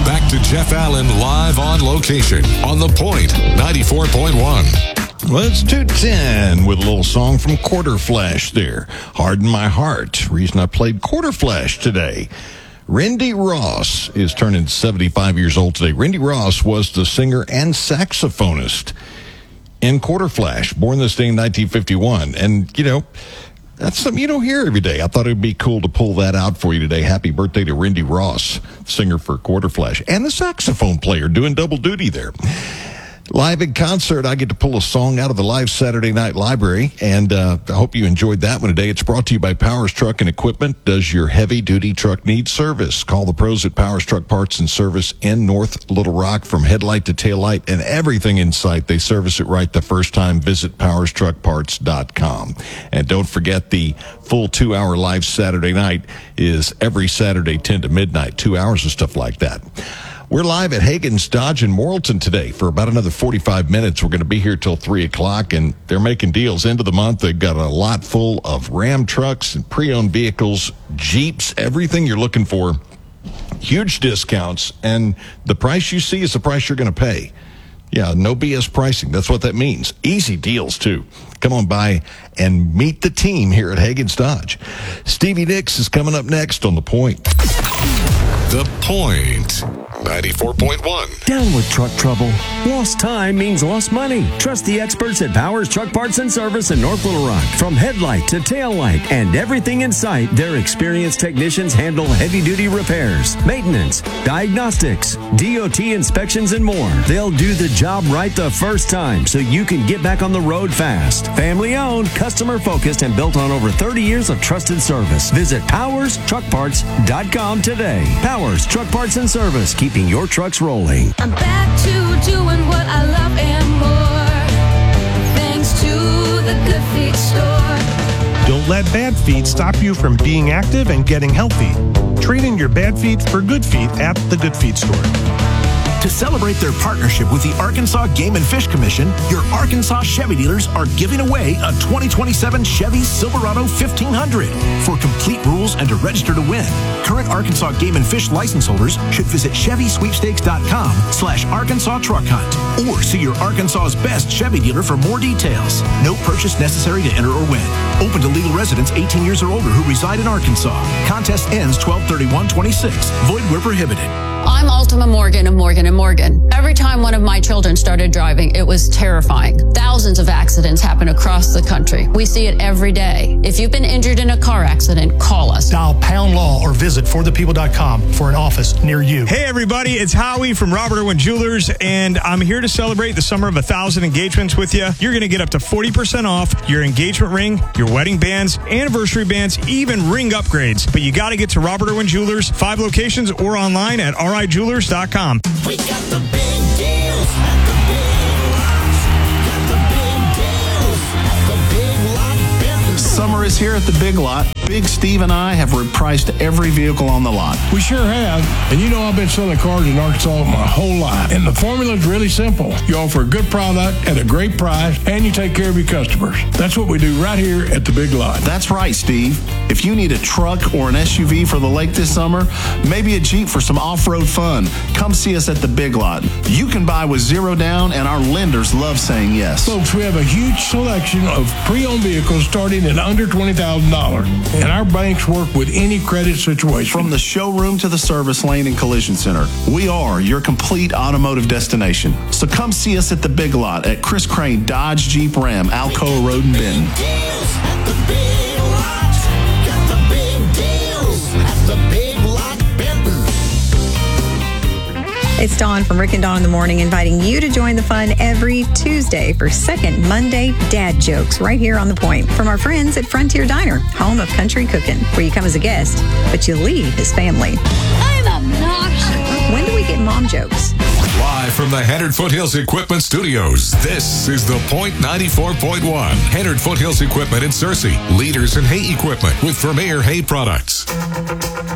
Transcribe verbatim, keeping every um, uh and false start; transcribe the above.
Back to Jeff Allen live on location on The Point ninety-four point one. Well, it's two ten with a little song from Quarter Flash there. Harden My Heart. Reason I played Quarter Flash today. Randy Ross is turning seventy-five years old today. Randy Ross was the singer and saxophonist in Quarter Flash, born this day in nineteen fifty-one. And, you know, that's something you don't hear every day. I thought it would be cool to pull that out for you today. Happy birthday to Randy Ross, singer for Quarter Flash, and the saxophone player doing double duty there. Live in concert, I get to pull a song out of the live Saturday Night Library, and uh, I hope you enjoyed that one today. It's brought to you by Powers Truck and Equipment. Does your heavy-duty truck need service? Call the pros at Powers Truck Parts and Service in North Little Rock. From headlight to taillight and everything in sight, they service it right the first time. Visit powers truck parts dot com. And don't forget, the full two-hour live Saturday night is every Saturday, ten to midnight, two hours of stuff like that. We're live at Hagen's Dodge in Morrilton today for about another forty-five minutes. We're going to be here till three o'clock, and they're making deals. End of the month, they've got a lot full of Ram trucks and pre-owned vehicles, Jeeps, everything you're looking for. Huge discounts, and the price you see is the price you're going to pay. Yeah, no B S pricing. That's what that means. Easy deals, too. Come on by and meet the team here at Hagen's Dodge. Stevie Nicks is coming up next on The Point. The Point ninety-four point one. Down with truck trouble. Lost time means lost money. Trust the experts at Powers Truck Parts and Service in North Little Rock. From headlight to tail light and everything in sight, their experienced technicians handle heavy-duty repairs, maintenance, diagnostics, D O T inspections, and more. They'll do the job right the first time so you can get back on the road fast. Family-owned, customer-focused, and built on over thirty years of trusted service. Visit powers truck parts dot com today. Powers Truck Parts and Service, keeping your trucks rolling. I'm back to doing what I love and more, thanks to the Good Feet store. Don't let bad feet stop you from being active and getting healthy. Trade in your bad feet for good feet at the Good Feet store. To celebrate their partnership with the Arkansas Game and Fish Commission, your Arkansas Chevy dealers are giving away a twenty twenty-seven Chevy Silverado fifteen hundred. For complete rules and to register to win, current Arkansas Game and Fish license holders should visit chevy sweepstakes dot com slash Arkansas Truck Hunt or see your Arkansas's best Chevy dealer for more details. No purchase necessary to enter or win. Open to legal residents eighteen years or older who reside in Arkansas. Contest ends twelve thirty-one twenty-six. Void where prohibited. I'm Ultima Morgan of Morgan and Morgan. Every time one of my children started driving, it was terrifying. Thousands of accidents happen across the country. We see it every day. If you've been injured in a car accident, call us. Dial pound law or visit for the people dot com for an office near you. Hey everybody, it's Howie from Robert Irwin Jewelers, and I'm here to celebrate the summer of a thousand engagements with you. You're going to get up to forty percent off your engagement ring, your wedding bands, anniversary bands, even ring upgrades. But you got to get to Robert Irwin Jewelers, five locations or online at r i jewelers dot com. We got the big deals at the Big Lots. Got the big deals at the Big Lot Benton. Summer is here at the Big Lot. Big Steve and I have repriced every vehicle on the lot. We sure have. And you know I've been selling cars in Arkansas my whole life. And the formula is really simple. You offer a good product at a great price, and you take care of your customers. That's what we do right here at the Big Lot. That's right, Steve. If you need a truck or an S U V for the lake this summer, maybe a Jeep for some off-road fun, come see us at the Big Lot. You can buy with zero down, and our lenders love saying yes. Folks, we have a huge selection of pre-owned vehicles starting at under twenty thousand dollars. And our banks work with any credit situation. From the showroom to the service lane and collision center, we are your complete automotive destination. So come see us at the Big Lot at Chris Crane Dodge Jeep Ram, Alcoa Road in Benton. Deals at the Big Lot. Got the big deals at the Big Lot Benton. It's Dawn from Rick and Dawn in the Morning, inviting you to join the fun every Tuesday for Second Monday Dad Jokes right here on The Point from our friends at Frontier Diner, home of country cooking, where you come as a guest, but you leave as family. I'm obnoxious. When do we get mom jokes? Live from the Hennard Foothills Equipment Studios, this is The Point ninety-four point one. Hennard Foothills Equipment in Searcy, leaders in hay equipment with Vermeer Hay Products.